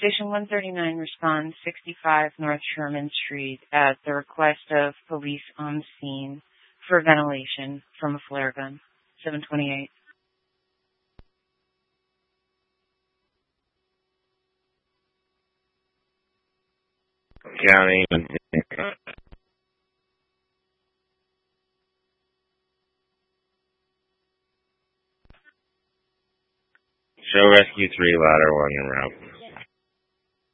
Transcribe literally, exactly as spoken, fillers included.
Station one thirty-nine responds sixty-five North Sherman Street at the request of police on scene for ventilation from a flare gun. seven twenty-eight. County. Show Rescue three, ladder one en route.